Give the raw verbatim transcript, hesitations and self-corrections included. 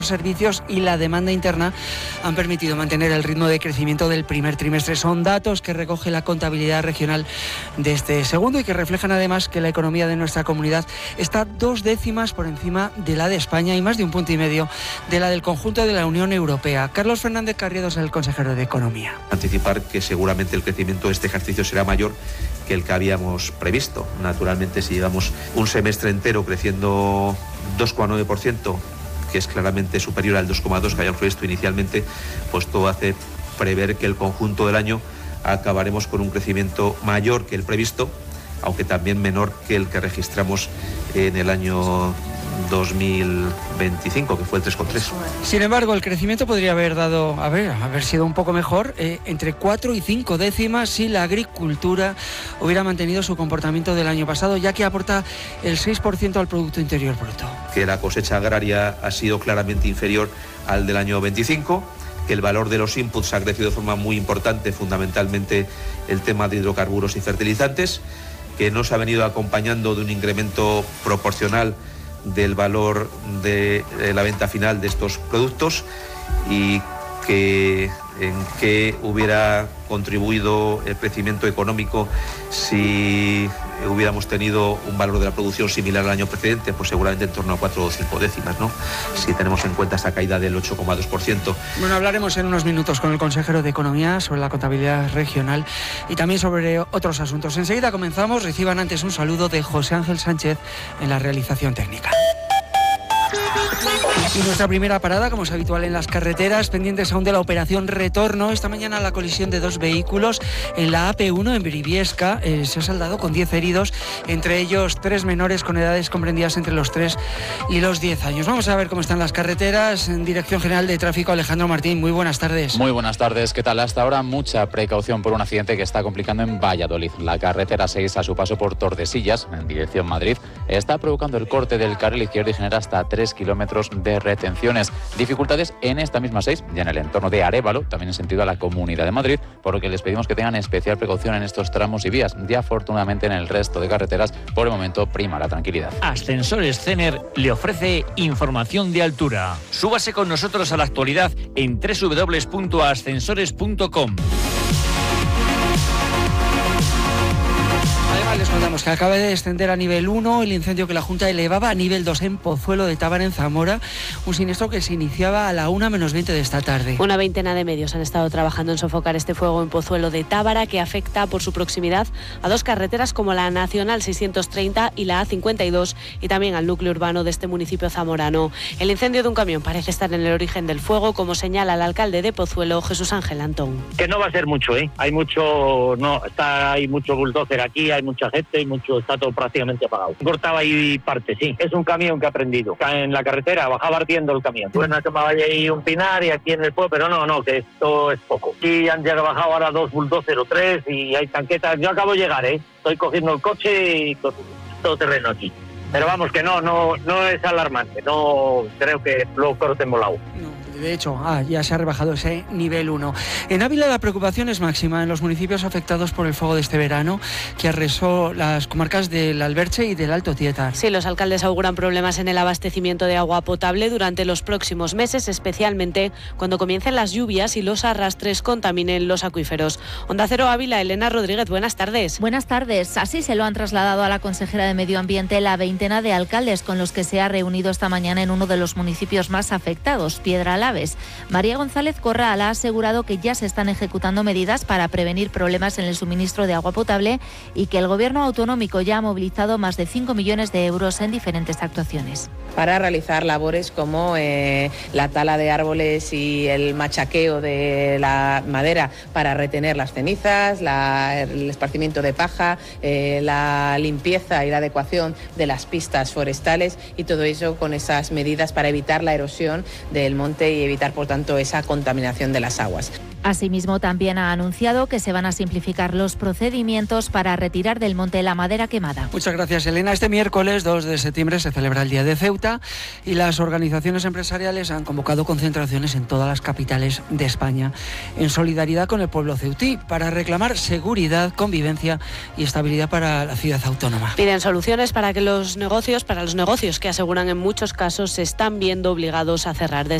servicios y la demanda interna han permitido mantener el ritmo de crecimiento del primer trimestre. Son datos que recoge la contabilidad regional de este segundo y que reflejan además que la economía de nuestra comunidad está dos décimas por encima de la de España y más de un punto y medio de la del conjunto de la Unión Europea. Carlos Fernández Carriedo es el consejero de Economía. Anticipar que seguramente el crecimiento de este ejercicio será mayor que el que habíamos previsto. Naturalmente, si llevamos un semestre entero creciendo dos coma nueve por ciento, que es claramente superior al dos coma dos que habíamos previsto inicialmente, pues todo hace prever que el conjunto del año acabaremos con un crecimiento mayor que el previsto, aunque también menor que el que registramos en el año dos mil veinticinco, que fue el tres coma tres. Sin embargo, el crecimiento podría haber dado, a ver, haber sido un poco mejor, eh, entre cuatro y cinco décimas si la agricultura hubiera mantenido su comportamiento del año pasado, ya que aporta el seis por ciento al Producto Interior Bruto. Que la cosecha agraria ha sido claramente inferior al del año veinticinco, que el valor de los inputs ha crecido de forma muy importante, fundamentalmente el tema de hidrocarburos y fertilizantes, que no se ha venido acompañando de un incremento proporcional del valor de la venta final de estos productos y que en qué hubiera contribuido el crecimiento económico si hubiéramos tenido un valor de la producción similar al año precedente, pues seguramente en torno a cuatro o cinco décimas, ¿no? Si tenemos en cuenta esa caída del ocho coma dos por ciento. Bueno, hablaremos en unos minutos con el consejero de Economía sobre la contabilidad regional y también sobre otros asuntos. Enseguida comenzamos. Reciban antes un saludo de José Ángel Sánchez en la realización técnica. Y nuestra primera parada, como es habitual en las carreteras, pendientes aún de la operación Retorno. Esta mañana la colisión de dos vehículos en la A P uno en Briviesca eh, se ha saldado con diez heridos, entre ellos tres menores con edades comprendidas entre los tres y los diez años. Vamos a ver cómo están las carreteras. En Dirección General de Tráfico, Alejandro Martín, muy buenas tardes. Muy buenas tardes, ¿qué tal? Hasta ahora mucha precaución por un accidente que está complicando en Valladolid. La carretera seis, a su paso por Tordesillas, en dirección Madrid, está provocando el corte del carril izquierdo y genera hasta tres kilómetros de retenciones. Dificultades en esta misma seis, ya en el entorno de Arévalo, también en sentido a la Comunidad de Madrid, por lo que les pedimos que tengan especial precaución en estos tramos y vías. Ya afortunadamente en el resto de carreteras, por el momento, prima la tranquilidad. Ascensores Cener le ofrece información de altura. Súbase con nosotros a la actualidad en doble u doble u doble u punto ascensores punto com. Les contamos que acaba de descender a nivel uno el incendio que la Junta elevaba a nivel dos en Pozuelo de Tábara, en Zamora, un siniestro que se iniciaba a la una menos veinte de esta tarde. Una veintena de medios han estado trabajando en sofocar este fuego en Pozuelo de Tábara, que afecta por su proximidad a dos carreteras como la Nacional seiscientos treinta y la A cincuenta y dos, y también al núcleo urbano de este municipio zamorano. El incendio de un camión parece estar en el origen del fuego, como señala el alcalde de Pozuelo, Jesús Ángel Antón. Que no va a ser mucho, ¿eh? Hay mucho, no, está, hay mucho bulldozer aquí, hay mucha gente y mucho, está todo prácticamente apagado. Cortaba ahí parte, sí. Es un camión que ha prendido. En la carretera bajaba ardiendo el camión. Bueno, se me vaya ahí un pinar y aquí en el pueblo, pero no, no, que esto es poco. Y han llegado bajado ahora dos bulldozer o tres y hay tanquetas. Yo acabo de llegar, ¿eh? Estoy cogiendo el coche y todo terreno aquí. Pero vamos, que no, no, no es alarmante. No creo que lo cortemos la agua. De hecho, ah, ya se ha rebajado ese nivel uno. En Ávila la preocupación es máxima en los municipios afectados por el fuego de este verano, que arrasó las comarcas del Alberche y del Alto Tietar. Sí, los alcaldes auguran problemas en el abastecimiento de agua potable durante los próximos meses, especialmente cuando comiencen las lluvias y los arrastres contaminen los acuíferos. Onda Cero Ávila, Elena Rodríguez, buenas tardes. Buenas tardes. Así se lo han trasladado a la consejera de Medio Ambiente la veintena de alcaldes con los que se ha reunido esta mañana en uno de los municipios más afectados, Piedralabes. María González Corral ha asegurado que ya se están ejecutando medidas para prevenir problemas en el suministro de agua potable y que el gobierno autonómico ya ha movilizado más de cinco millones de euros en diferentes actuaciones. Para realizar labores como eh, la tala de árboles y el machaqueo de la madera para retener las cenizas, la, el esparcimiento de paja, eh, la limpieza y la adecuación de las pistas forestales y todo eso con esas medidas para evitar la erosión del monte y evitar, por tanto, esa contaminación de las aguas. Asimismo, también ha anunciado que se van a simplificar los procedimientos para retirar del monte la madera quemada. Muchas gracias, Elena. Este miércoles dos de septiembre se celebra el Día de Ceuta y las organizaciones empresariales han convocado concentraciones en todas las capitales de España en solidaridad con el pueblo ceutí para reclamar seguridad, convivencia y estabilidad para la ciudad autónoma. Piden soluciones para que los negocios, para los negocios que aseguran en muchos casos se están viendo obligados a cerrar.